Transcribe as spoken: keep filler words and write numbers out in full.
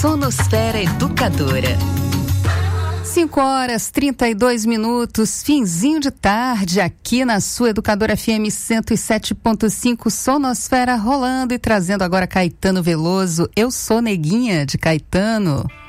Sonosfera Educadora. cinco horas e trinta e dois minutos, finzinho de tarde aqui na sua Educadora F M cento e sete ponto cinco, Sonosfera rolando e trazendo agora Caetano Veloso. Eu sou Neguinha de Caetano.